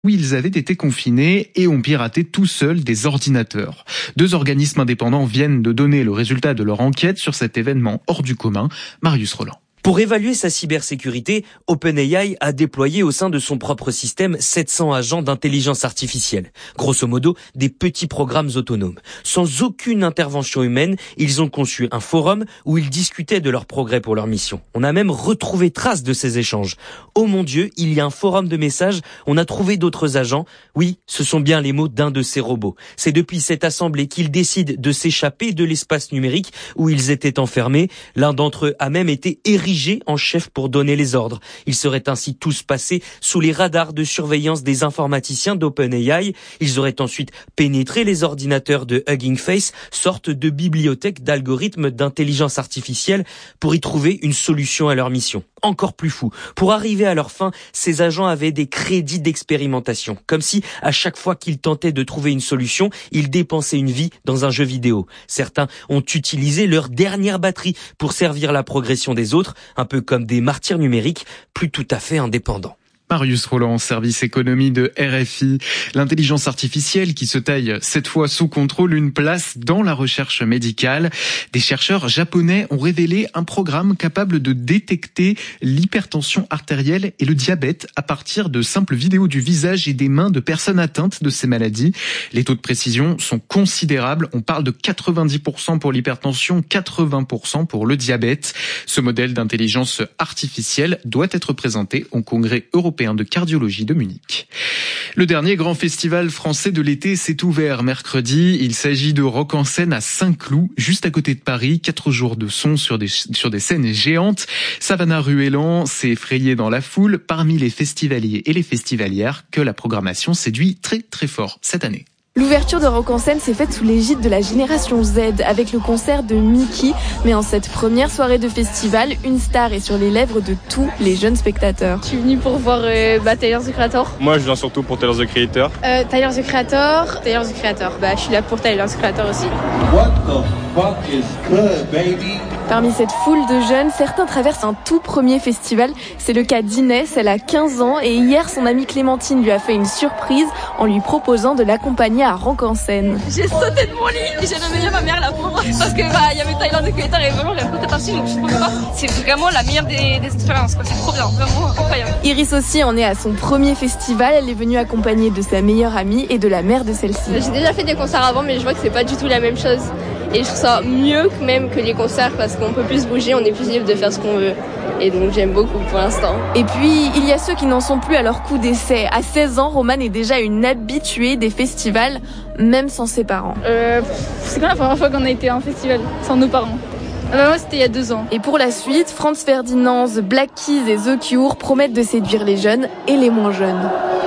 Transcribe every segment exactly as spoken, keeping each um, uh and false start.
où ils avaient été confinés et ont piraté tout seuls des ordinateurs. Deux organismes indépendants viennent de donner le résultat de leur enquête sur cet événement hors du commun. Marius Roland. Pour évaluer sa cybersécurité, OpenAI a déployé au sein de son propre système sept cents agents d'intelligence artificielle. Grosso modo, des petits programmes autonomes. Sans aucune intervention humaine, ils ont conçu un forum où ils discutaient de leurs progrès pour leur mission. On a même retrouvé trace de ces échanges. Oh mon Dieu, il y a un forum de messages, on a trouvé d'autres agents. Oui, ce sont bien les mots d'un de ces robots. C'est depuis cette assemblée qu'ils décident de s'échapper de l'espace numérique où ils étaient enfermés. L'un d'entre eux a même été érigé en chef pour donner les ordres. Ils seraient ainsi tous passés sous les radars de surveillance des informaticiens d'OpenAI. Ils auraient ensuite pénétré les ordinateurs de Hugging Face, sorte de bibliothèque d'algorithmes d'intelligence artificielle, pour y trouver une solution à leur mission. Encore plus fou. Pour arriver à leur fin, ces agents avaient des crédits d'expérimentation. Comme si, à chaque fois qu'ils tentaient de trouver une solution, ils dépensaient une vie dans un jeu vidéo. Certains ont utilisé leur dernière batterie pour servir la progression des autres, un peu comme des martyrs numériques, plus tout à fait indépendants. Marius Roland, service économie de R F I. L'intelligence artificielle qui se taille cette fois sous contrôle une place dans la recherche médicale. Des chercheurs japonais ont révélé un programme capable de détecter l'hypertension artérielle et le diabète à partir de simples vidéos du visage et des mains de personnes atteintes de ces maladies. Les taux de précision sont considérables. On parle de quatre-vingt-dix pour cent pour l'hypertension, quatre-vingts pour cent pour le diabète. Ce modèle d'intelligence artificielle doit être présenté au Congrès européen de cardiologie de Munich. Le dernier grand festival français de l'été s'est ouvert mercredi. Il s'agit de Rock en scène à Saint-Cloud, juste à côté de Paris. Quatre jours de son sur des, sur des scènes géantes. Savannah Ruellan s'est effrayée dans la foule parmi les festivaliers et les festivalières que la programmation séduit très très fort cette année. L'ouverture de Rock en scène s'est faite sous l'égide de la génération Z avec le concert de Mickey. Mais en cette première soirée de festival, une star est sur les lèvres de tous les jeunes spectateurs. Je suis venue pour voir euh, bah, Tyler the Creator. Moi je viens surtout pour Tyler the Creator. Euh, Tyler the Creator, Tyler the Creator. Bah, je suis là pour Tyler the Creator aussi. What the fuck is good, baby? Parmi cette foule de jeunes, certains traversent un tout premier festival. C'est le cas d'Inès, elle a quinze ans et hier son amie Clémentine lui a fait une surprise en lui proposant de l'accompagner à Rock en scène. J'ai sauté de mon lit et j'ai réveillé ma mère la pauvre parce que bah il y avait Tyler the Creator et vraiment elle était partie donc je ne pouvais pas. C'est vraiment la meilleure des, des expériences, quoi. C'est trop bien, vraiment incroyable. Iris aussi en est à son premier festival, elle est venue accompagnée de sa meilleure amie et de la mère de celle-ci. J'ai déjà fait des concerts avant mais je vois que c'est pas du tout la même chose. Et je trouve ça mieux que même que les concerts parce qu'on peut plus bouger, on est plus libre de faire ce qu'on veut. Et donc j'aime beaucoup pour l'instant. Et puis il y a ceux qui n'en sont plus à leur coup d'essai. À seize ans, Romane est déjà une habituée des festivals, même sans ses parents. Euh, c'est quand la première fois qu'on a été à un festival sans nos parents? Euh, moi c'était il y a deux ans. Et pour la suite, Franz Ferdinand, The Black Keys et The Cure promettent de séduire les jeunes et les moins jeunes.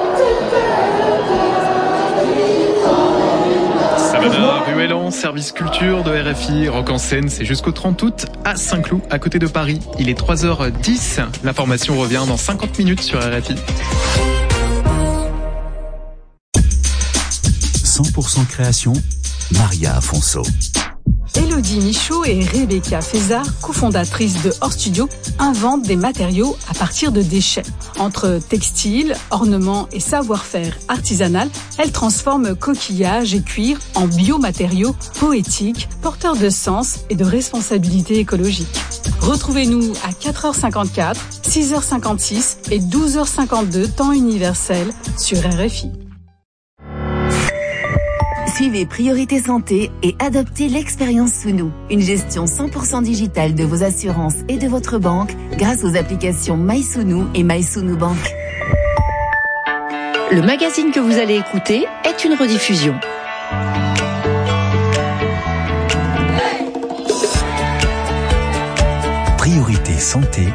Savannah Ruellan, service culture de R F I, Rock en scène, c'est jusqu'au trente août à Saint-Cloud, à côté de Paris. Il est trois heures dix, l'information revient dans cinquante minutes sur R F I. cent pour cent création, Maria Afonso. Élodie Michaud et Rebecca Fézard, cofondatrices de Hors Studio, inventent des matériaux à partir de déchets. Entre textiles, ornements et savoir-faire artisanal, elles transforment coquillages et cuir en biomatériaux poétiques, porteurs de sens et de responsabilité écologique. Retrouvez-nous à quatre heures cinquante-quatre, six heures cinquante-six et douze heures cinquante-deux, temps universel, sur R F I. Suivez Priorité Santé et adoptez l'expérience sous nous. Une gestion cent pour cent digitale de vos assurances et de votre banque grâce aux applications MySounou et MySounou Bank. Le magazine que vous allez écouter est une rediffusion. Priorité Santé.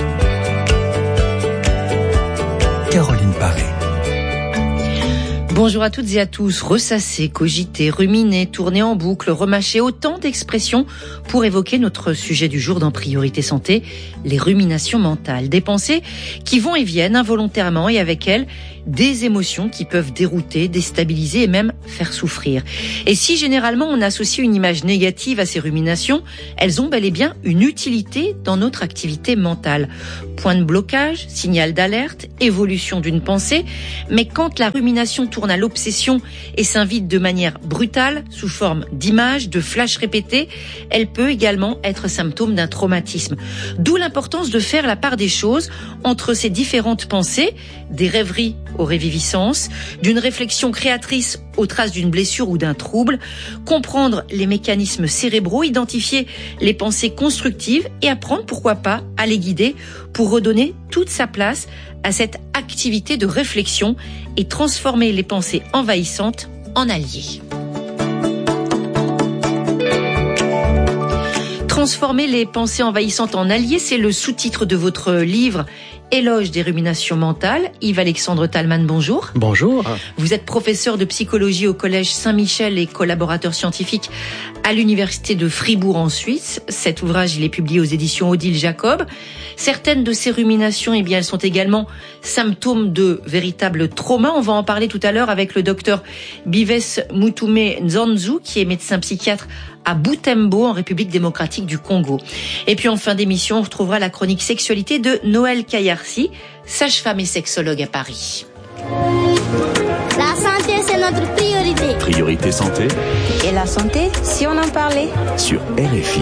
Caroline Paré. Bonjour à toutes et à tous. Ressasser, cogiter, ruminer, tourner en boucle, remâcher, autant d'expressions pour évoquer notre sujet du jour dans Priorité Santé, les ruminations mentales. Des pensées qui vont et viennent involontairement et avec elles, des émotions qui peuvent dérouter, déstabiliser et même faire souffrir. Et si généralement on associe une image négative à ces ruminations, elles ont bel et bien une utilité dans notre activité mentale. Point de blocage, signal d'alerte, évolution d'une pensée, mais quand la rumination tourne à l'obsession et s'invite de manière brutale, sous forme d'images, de flashs répétés, elle peut également être symptôme d'un traumatisme. D'où l'importance de faire la part des choses entre ces différentes pensées, des rêveries aux réviviscences, d'une réflexion créatrice aux traces d'une blessure ou d'un trouble, comprendre les mécanismes cérébraux, identifier les pensées constructives et apprendre, pourquoi pas, à les guider pour redonner toute sa place à cette activité de réflexion et transformer les pensées envahissantes en alliés. Transformer les pensées envahissantes en alliés, c'est le sous-titre de votre livre Éloge des ruminations mentales. Yves-Alexandre Talman, bonjour. Bonjour. Vous êtes professeur de psychologie au Collège Saint-Michel et collaborateur scientifique à l'Université de Fribourg en Suisse. Cet ouvrage, il est publié aux éditions Odile Jacob. Certaines de ces ruminations, eh bien, elles sont également symptômes de véritables traumas. On va en parler tout à l'heure avec le docteur Bives Mutume Nzanzu, qui est médecin psychiatre à Butembo, en République démocratique du Congo. Et puis en fin d'émission, on retrouvera la chronique sexualité de Noël Kayarsi, sage-femme et sexologue à Paris. La santé, c'est notre priorité. Priorité santé. Et la santé, si on en parlait. Sur R F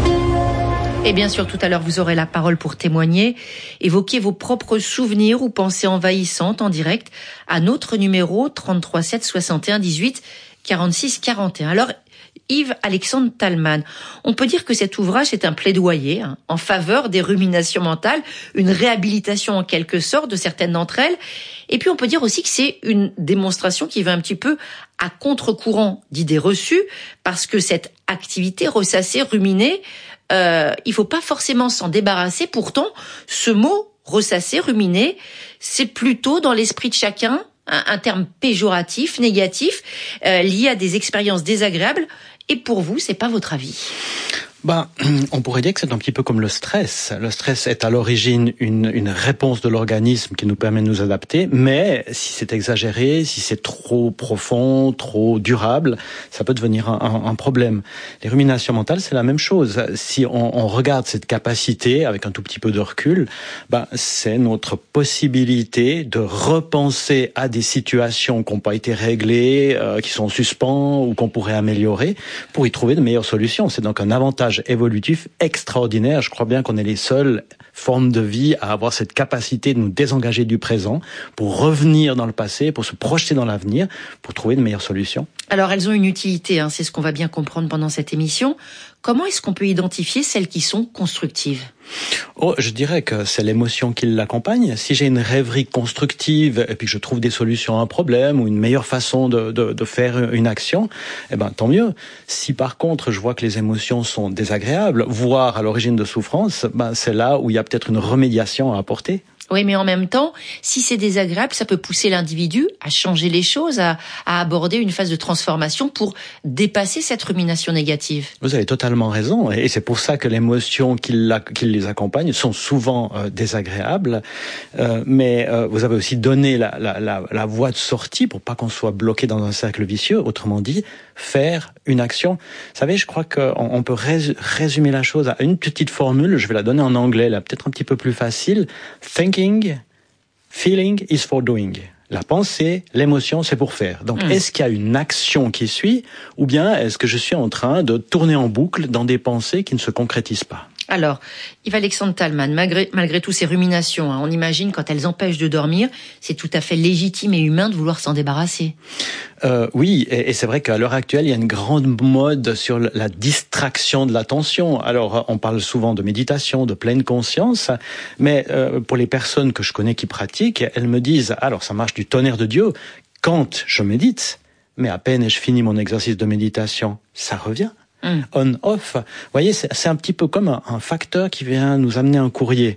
I. Et bien sûr, tout à l'heure, vous aurez la parole pour témoigner, évoquer vos propres souvenirs ou pensées envahissantes en direct à notre numéro trente-trois sept soixante et un dix-huit quarante-six quarante et un. Alors, Yves-Alexandre Talman, on peut dire que cet ouvrage est un plaidoyer hein, en faveur des ruminations mentales, une réhabilitation en quelque sorte de certaines d'entre elles. Et puis on peut dire aussi que c'est une démonstration qui va un petit peu à contre-courant d'idées reçues, parce que cette activité ressasser, ruminer, euh, il faut pas forcément s'en débarrasser. Pourtant, ce mot ressasser, ruminer, c'est plutôt dans l'esprit de chacun un, un terme péjoratif, négatif, euh, lié à des expériences désagréables. Et pour vous, c'est pas votre avis? Ben, on pourrait dire que c'est un petit peu comme le stress. Le stress est à l'origine une, une réponse de l'organisme qui nous permet de nous adapter, mais si c'est exagéré, si c'est trop profond, trop durable, ça peut devenir un, un, un problème. Les ruminations mentales, c'est la même chose. Si on, on regarde cette capacité avec un tout petit peu de recul, ben, c'est notre possibilité de repenser à des situations qui n'ont pas été réglées, euh, qui sont en suspens ou qu'on pourrait améliorer pour y trouver de meilleures solutions. C'est donc un avantage évolutif extraordinaire. Je crois bien qu'on est les seules formes de vie à avoir cette capacité de nous désengager du présent pour revenir dans le passé, pour se projeter dans l'avenir, pour trouver de meilleures solutions. Alors elles ont une utilité, hein, c'est ce qu'on va bien comprendre pendant cette émission. Comment est-ce qu'on peut identifier celles qui sont constructives ? Oh, je dirais que c'est l'émotion qui l'accompagne. Si j'ai une rêverie constructive et puis que je trouve des solutions à un problème ou une meilleure façon de, de, de faire une action, eh ben tant mieux. Si par contre je vois que les émotions sont désagréables, voire à l'origine de souffrance, ben c'est là où il y a peut-être une remédiation à apporter. Oui, mais en même temps, si c'est désagréable, ça peut pousser l'individu à changer les choses, à, à aborder une phase de transformation pour dépasser cette rumination négative. Vous avez totalement raison, et c'est pour ça que les émotions qui, la, qui les accompagnent sont souvent euh, désagréables, euh, mais euh, vous avez aussi donné la, la, la, la voie de sortie pour pas qu'on soit bloqué dans un cercle vicieux, autrement dit, faire une action. Vous savez, je crois qu'on on peut rés, résumer la chose à une petite formule, je vais la donner en anglais, là, peut-être un petit peu plus facile. Thinking, feeling is for doing. La pensée, l'émotion, c'est pour faire. Donc, mmh. est-ce qu'il y a une action qui suit, ou bien est-ce que je suis en train de tourner en boucle dans des pensées qui ne se concrétisent pas ? Alors, Yves-Alexandre Talman, malgré, malgré toutes ces ruminations, hein, on imagine quand elles empêchent de dormir, c'est tout à fait légitime et humain de vouloir s'en débarrasser. Euh, oui, et, et c'est vrai qu'à l'heure actuelle, il y a une grande mode sur la distraction de l'attention. Alors, on parle souvent de méditation, de pleine conscience, mais euh, pour les personnes que je connais qui pratiquent, elles me disent, alors ça marche du tonnerre de Dieu, quand je médite, mais à peine ai-je fini mon exercice de méditation, ça revient. Mm. On-off. Vous voyez, c'est, c'est un petit peu comme un, un facteur qui vient nous amener un courrier.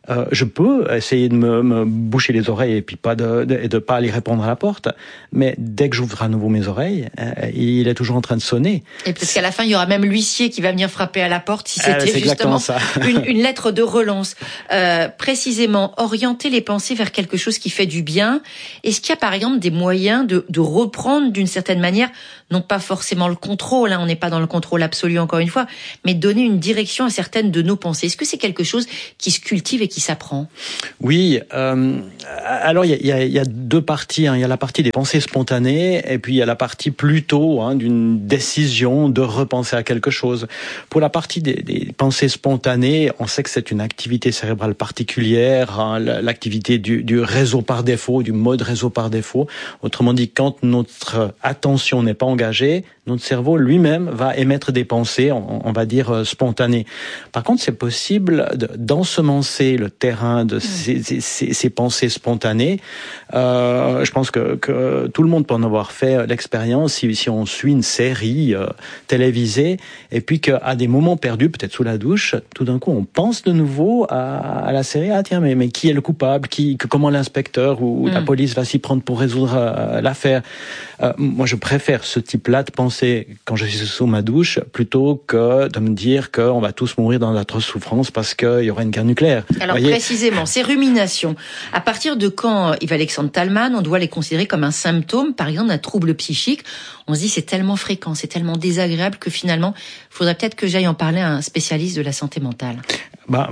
euh, je peux essayer de me, me boucher les oreilles et puis pas de, de, et de pas aller répondre à la porte. Mais dès que j'ouvre à nouveau mes oreilles, euh, il est toujours en train de sonner. Et peut-être qu'à la fin, il y aura même l'huissier qui va venir frapper à la porte si c'était euh, justement ça. une, une lettre de relance. Euh, précisément, orienter les pensées vers quelque chose qui fait du bien. Est-ce qu'il y a par exemple des moyens de, de reprendre d'une certaine manière, non pas forcément le contrôle, hein, on n'est pas dans le contrôle absolu encore une fois, mais donner une direction à certaines de nos pensées. Est-ce que c'est quelque chose qui se cultive et qui s'apprend? Oui. Euh, alors il y a, y a deux parties. Hein. Il y a la partie des pensées spontanées et puis il y a la partie plutôt hein, d'une décision de repenser à quelque chose. Pour la partie des, des pensées spontanées, on sait que c'est une activité cérébrale particulière, hein, l'activité du, du réseau par défaut, du mode réseau par défaut. Autrement dit, quand notre attention n'est pas engagée, notre cerveau lui-même va émettre des pensées, on, on va dire spontanées. Par contre, c'est possible d'ensemencer le terrain de ces, ces, ces pensées spontanées. Euh, je pense que, que tout le monde peut en avoir fait l'expérience si, si on suit une série euh, télévisée et puis qu'à des moments perdus, peut-être sous la douche, tout d'un coup, on pense de nouveau à, à la série. Ah tiens, mais, mais qui est le coupable? Qui, que, comment l'inspecteur ou, ou mm. la police va s'y prendre pour résoudre euh, l'affaire? Euh, moi, je préfère ce type-là de pensée quand je suis sous ma douche plutôt que de me dire qu'on va tous mourir dans d'atroces souffrances parce qu'il y aura une guerre nucléaire. Alors Voyez, précisément, ces ruminations, à partir de quand, Yves-Alexandre Talman, on doit les considérer comme un symptôme, par exemple, d'un trouble psychique? On se dit c'est tellement fréquent, c'est tellement désagréable que finalement, il faudrait peut-être que j'aille en parler à un spécialiste de la santé mentale. Bah,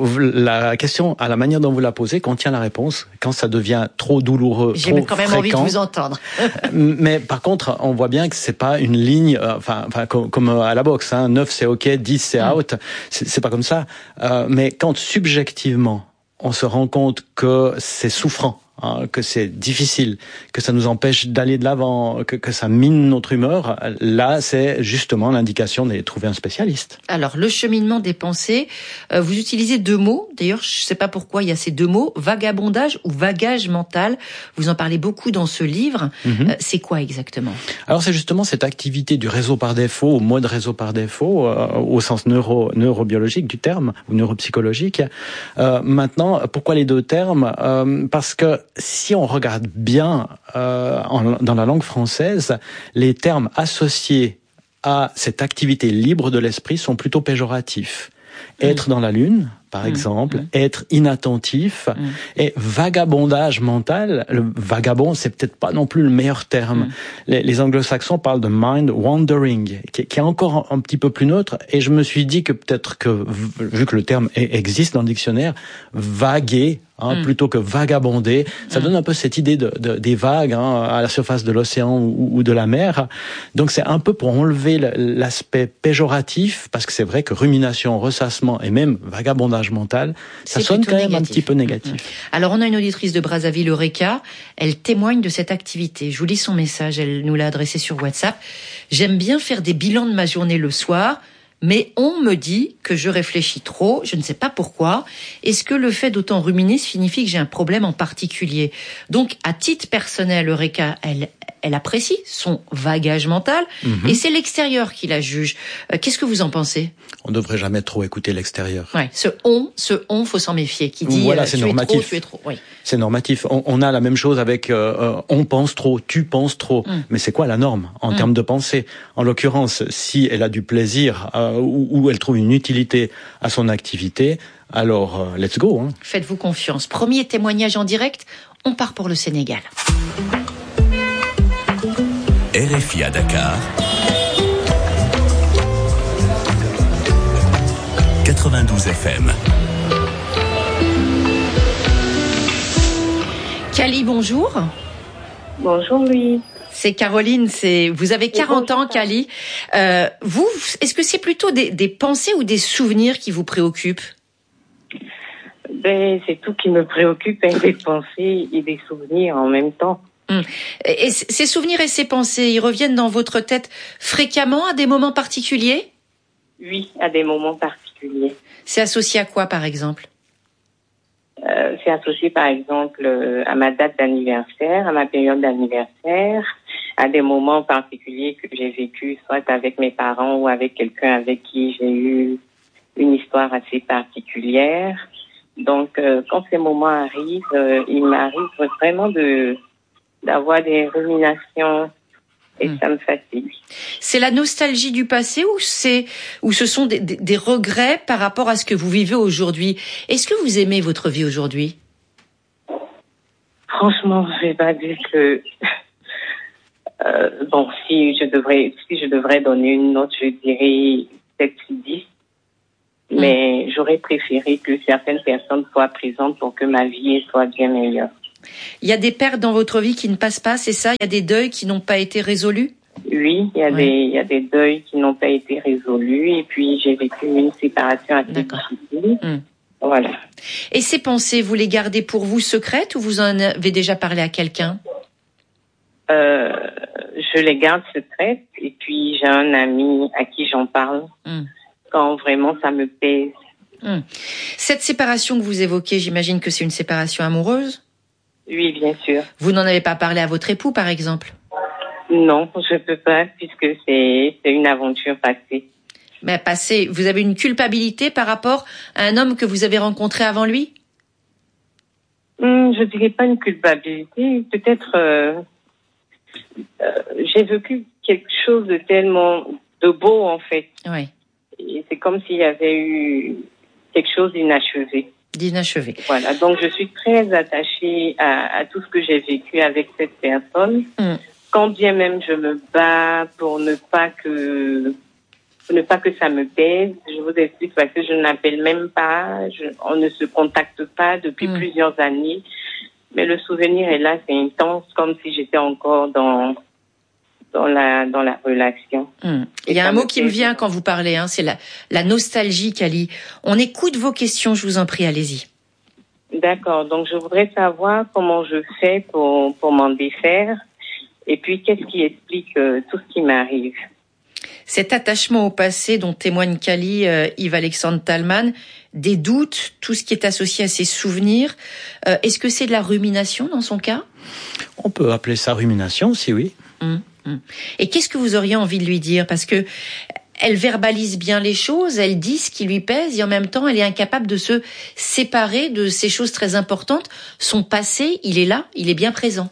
la question, à la manière dont vous la posez, contient la réponse. Quand ça devient trop douloureux, J'ai trop quand même fréquent, envie de vous entendre. Mais par contre, on voit bien que c'est pas une ligne, euh, enfin, enfin comme, comme à la boxe, hein, neuf c'est ok, dix c'est out. Mm. C'est, c'est pas comme ça. Euh, mais quand subjectivement, on se rend compte que c'est souffrant, hein, que c'est difficile, que ça nous empêche d'aller de l'avant, que, que ça mine notre humeur, là, c'est justement l'indication d'aller trouver un spécialiste. Alors, le cheminement des pensées, euh, vous utilisez deux mots. D'ailleurs, je ne sais pas pourquoi il y a ces deux mots, vagabondage ou vagage mental. Vous en parlez beaucoup dans ce livre. Mm-hmm. Euh, c'est quoi exactement? Alors, c'est justement cette activité du réseau par défaut, au mode réseau par défaut, euh, au sens neuro, neurobiologique du terme, ou neuropsychologique. Euh, maintenant, pourquoi les deux termes? euh, Parce que si on regarde bien euh, en, dans la langue française, les termes associés à cette activité libre de l'esprit sont plutôt péjoratifs. Mmh. Être dans la lune, par mmh. exemple, mmh. être inattentif, mmh. et vagabondage mental. Le vagabond, c'est peut-être pas non plus le meilleur terme. Mmh. Les, les anglo-saxons parlent de mind wandering, qui, qui est encore un, un petit peu plus neutre. Et je me suis dit que peut-être que, vu que le terme existe dans le dictionnaire, vaguer, Hein, mm. plutôt que vagabonder, ça mm. donne un peu cette idée de, de des vagues hein, à la surface de l'océan ou, ou de la mer. Donc c'est un peu pour enlever l'aspect péjoratif, parce que c'est vrai que rumination, ressassement et même vagabondage mental, ça sonne quand même négatif. Un petit peu négatif. Mm. Alors on a une auditrice de Brazzaville, Eureka, elle témoigne de cette activité. Je vous lis son message, elle nous l'a adressé sur WhatsApp. J'aime bien faire des bilans de ma journée le soir, mais on me dit que je réfléchis trop, je ne sais pas pourquoi. Est-ce que le fait d'autant ruminer signifie que j'ai un problème en particulier? Donc, à titre personnel, Eureka, elle, elle apprécie son vagage mental, mmh. et c'est l'extérieur qui la juge. Euh, qu'est-ce que vous en pensez? On ne devrait jamais trop écouter l'extérieur. Ouais, ce on, ce on, faut s'en méfier, qui dit voilà, euh, c'est tu normatif. es trop, tu es trop. Oui. C'est normatif. On, on a la même chose avec euh, on pense trop, tu penses trop. Mm. Mais c'est quoi la norme en mm. termes de pensée? En l'occurrence, si elle a du plaisir euh, ou, ou elle trouve une utilité à son activité, alors euh, let's go. Hein. Faites-vous confiance. Premier témoignage en direct, on part pour le Sénégal. R F I à Dakar. quatre-vingt-douze F M. Cali, bonjour. Bonjour, Louis. C'est Caroline, c'est vous avez quarante ans, Cali. Euh, vous, est-ce que c'est plutôt des, des pensées ou des souvenirs qui vous préoccupent? Ben, c'est tout qui me préoccupe, hein, des pensées et des souvenirs en même temps. Hum. Et ces souvenirs et ces pensées, ils reviennent dans votre tête fréquemment à des moments particuliers? Oui, à des moments particuliers. C'est associé à quoi, par exemple? Euh, c'est associé, par exemple, euh, à ma date d'anniversaire, à ma période d'anniversaire, à des moments particuliers que j'ai vécu, soit avec mes parents ou avec quelqu'un avec qui j'ai eu une histoire assez particulière. Donc, euh, quand ces moments arrivent, euh, il m'arrive vraiment de d'avoir des ruminations et mmh. ça me fatigue. C'est la nostalgie du passé ou c'est ou ce sont des, des, des regrets par rapport à ce que vous vivez aujourd'hui? Est-ce que vous aimez votre vie aujourd'hui? Franchement, je vais pas dire que euh, bon, si je devrais si je devrais donner une note, je dirais peut-être dix. Mmh. Mais j'aurais préféré que certaines personnes soient présentes pour que ma vie soit bien meilleure. Il y a des pertes dans votre vie qui ne passent pas, c'est ça? Il y a des deuils qui n'ont pas été résolus? Oui, il y a oui. des il y a des deuils qui n'ont pas été résolus et puis j'ai vécu une séparation assez difficile. Mmh. Voilà. Et ces pensées, vous les gardez pour vous secrètes ou vous en avez déjà parlé à quelqu'un? euh, Je les garde secrètes et puis j'ai un ami à qui j'en parle mmh. quand vraiment ça me pèse. Mmh. Cette séparation que vous évoquez, j'imagine que c'est une séparation amoureuse? Oui, bien sûr. Vous n'en avez pas parlé à votre époux, par exemple? Non, je peux pas, puisque c'est, c'est une aventure passée. Mais passée, vous avez une culpabilité par rapport à un homme que vous avez rencontré avant lui? Hum, je dirais pas une culpabilité, peut-être euh, euh, j'ai vécu quelque chose de tellement de beau, en fait. Oui. Et c'est comme s'il y avait eu quelque chose d'inachevé. D'inachevé. Voilà, donc je suis très attachée à, à tout ce que j'ai vécu avec cette personne. Mm. Quand bien même je me bats pour ne pas que pour ne pas que ça me pèse, je vous explique parce que je n'appelle même pas, je, on ne se contacte pas depuis mm. plusieurs années, mais le souvenir est là, c'est intense, comme si j'étais encore dans dans la dans la relation. Mmh. Il y a un mot qui me vient quand vous parlez, hein, c'est la la nostalgie, Kali. On écoute vos questions, je vous en prie, allez-y. D'accord. Donc je voudrais savoir comment je fais pour pour m'en défaire, et puis qu'est-ce qui explique euh, tout ce qui m'arrive. Cet attachement au passé dont témoigne Kali, euh, Yves-Alexandre Tallmann, des doutes, tout ce qui est associé à ses souvenirs. Euh, est-ce que c'est de la rumination dans son cas? On peut appeler ça rumination, si oui. Mmh. Et qu'est-ce que vous auriez envie de lui dire? Parce que elle verbalise bien les choses, elle dit ce qui lui pèse et en même temps elle est incapable de se séparer de ces choses très importantes. Son passé, il est là, il est bien présent.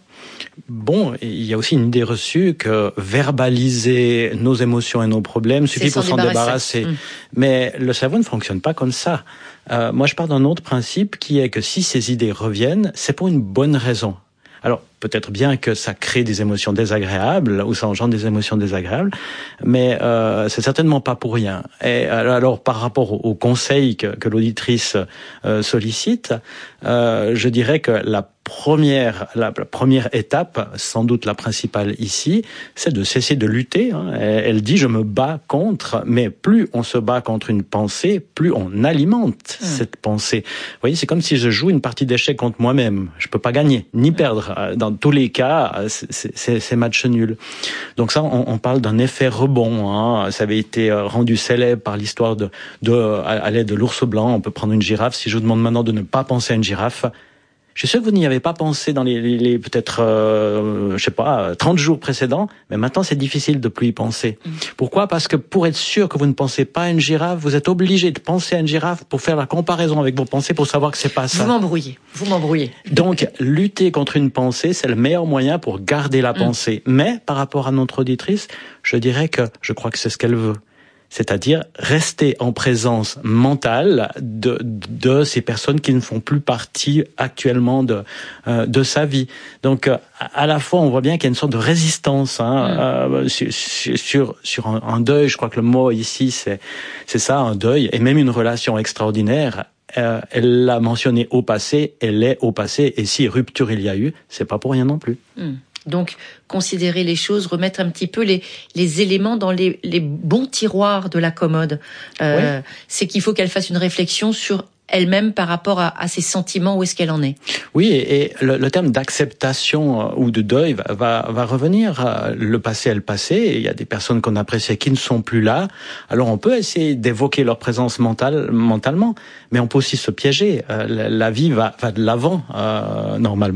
Bon, il y a aussi une idée reçue que verbaliser nos émotions et nos problèmes suffit pour s'en débarrasser. Mmh. Mais le cerveau ne fonctionne pas comme ça. Euh, moi, je pars d'un autre principe qui est que si ces idées reviennent, c'est pour une bonne raison. Alors, peut-être bien que ça crée des émotions désagréables ou ça engendre des émotions désagréables, mais euh, c'est certainement pas pour rien. Et alors, par rapport au, au conseil que, que l'auditrice euh, sollicite, euh, je dirais que la première, la, la première étape, sans doute la principale ici, c'est de cesser de lutter. Hein. Elle, elle dit « je me bats contre », mais plus on se bat contre une pensée, plus on alimente mmh. cette pensée. Vous voyez, c'est comme si je joue une partie d'échecs contre moi-même. Je peux pas gagner, ni perdre. Dans tous les cas, c'est, c'est, c'est match nul. Donc ça, on, on parle d'un effet rebond. Hein. Ça avait été rendu célèbre par l'histoire de, de à l'aide de l'ours blanc. On peut prendre une girafe. Si je vous demande maintenant de ne pas penser à une girafe, je suis sûr que vous n'y avez pas pensé dans les, les, les peut-être, euh, je sais pas, trente jours précédents, mais maintenant c'est difficile de plus y penser. Mmh. Pourquoi? Parce que pour être sûr que vous ne pensez pas à une girafe, vous êtes obligé de penser à une girafe pour faire la comparaison avec vos pensées pour savoir que c'est pas ça. Vous m'embrouillez, vous m'embrouillez. Donc, lutter contre une pensée, c'est le meilleur moyen pour garder la mmh. pensée. Mais, par rapport à notre auditrice, je dirais que je crois que c'est ce qu'elle veut. C'est-à-dire rester en présence mentale de, de ces personnes qui ne font plus partie actuellement de, euh, de sa vie. Donc, euh, à la fois, on voit bien qu'il y a une sorte de résistance hein, mmh. euh, sur, sur, sur un, un deuil. Je crois que le mot ici, c'est, c'est ça, un deuil, et même une relation extraordinaire. Euh, elle l'a mentionné au passé, elle est au passé, et si rupture il y a eu, c'est pas pour rien non plus. Mmh. Donc, considérer les choses, remettre un petit peu les, les éléments dans les, les bons tiroirs de la commode. Euh, oui. C'est qu'il faut qu'elle fasse une réflexion sur elle-même par rapport à, à ses sentiments, où est-ce qu'elle en est. Oui, et, et le, le terme d'acceptation ou de deuil va, va, va revenir. Le passé est le passé. Il y a des personnes qu'on appréciait qui ne sont plus là. Alors, on peut essayer d'évoquer leur présence mentale, mentalement, mais on peut aussi se piéger. Euh, la, la vie va, va de l'avant, euh, normalement.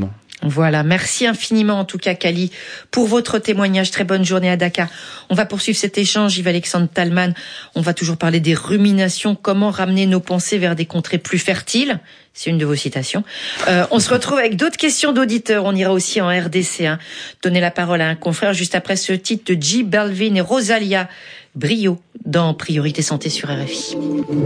Voilà, merci infiniment en tout cas Kali pour votre témoignage. Très bonne journée à Dakar. On va poursuivre cet échange, Yves-Alexandre Talman. On va toujours parler des ruminations, comment ramener nos pensées vers des contrées plus fertiles. C'est une de vos citations. Euh, on se retrouve avec d'autres questions d'auditeurs. On ira aussi en R D C. Hein. Donner la parole à un confrère juste après ce titre de J Balvin et Rosalia Brio dans Priorité Santé sur R F I.